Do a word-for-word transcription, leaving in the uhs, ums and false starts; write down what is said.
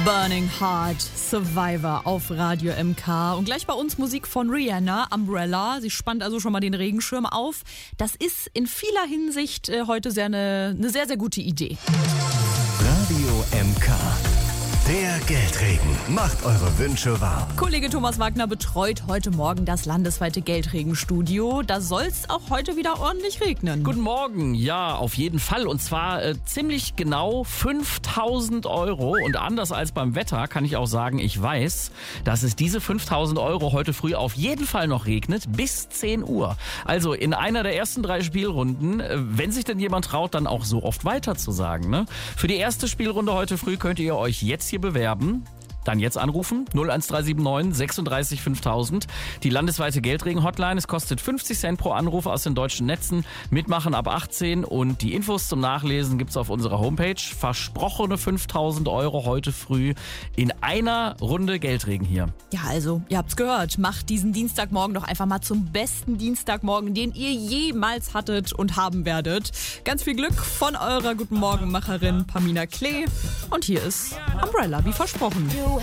Burning Heart, Survivor auf Radio M K. Und gleich bei uns Musik von Rihanna, Umbrella. Sie spannt also schon mal den Regenschirm auf. Das ist in vieler Hinsicht äh, heute sehr eine, eine sehr, sehr gute Idee. Radio M K. Der Geldregen macht eure Wünsche wahr. Kollege Thomas Wagner betreut heute Morgen das landesweite Geldregenstudio. Da soll es auch heute wieder ordentlich regnen. Guten Morgen, ja, auf jeden Fall. Und zwar äh, ziemlich genau fünftausend Euro. Und anders als beim Wetter kann ich auch sagen, ich weiß, dass es diese fünftausend Euro heute früh auf jeden Fall noch regnet, bis zehn Uhr. Also in einer der ersten drei Spielrunden, äh, wenn sich denn jemand traut, dann auch so oft weiter zu sagen. Ne? Für die erste Spielrunde heute früh könnt ihr euch jetzt hier bewerben. Dann jetzt anrufen, null eins drei sieben neun sechsunddreißig fünftausend. Die landesweite Geldregen-Hotline. Es kostet fünfzig Cent pro Anruf aus den deutschen Netzen. Mitmachen ab achtzehn und die Infos zum Nachlesen gibt's auf unserer Homepage. Versprochene fünftausend Euro heute früh in einer Runde Geldregen hier. Ja, also, ihr habt's gehört. Macht diesen Dienstagmorgen doch einfach mal zum besten Dienstagmorgen, den ihr jemals hattet und haben werdet. Ganz viel Glück von eurer Guten Morgen-Macherin Pamina Klee. Und hier ist Umbrella, wie versprochen.